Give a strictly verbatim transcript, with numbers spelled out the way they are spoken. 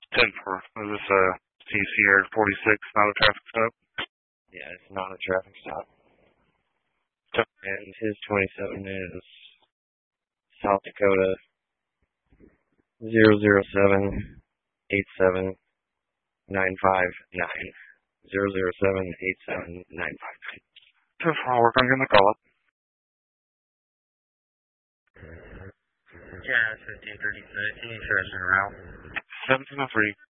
ten four. Is this a C C R forty-six, not a traffic stop? Yeah, it's not a traffic stop. And his twenty-seven is South Dakota zero zero seven eight seven nine five nine. Zero zero seven eight seven nine five nine. ten four, I'll work on getting the call up. Yeah, it's fifteen thirty-six. Can you trash in a route? seventeen oh three.